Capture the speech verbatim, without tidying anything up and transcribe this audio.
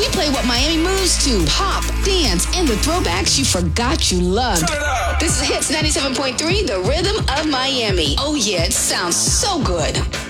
play what Miami moves to. Pop, dance, and the throwbacks you forgot you loved. Turn it up. This is Hits ninety-seven point three, the rhythm of Miami. Oh yeah, it sounds so good.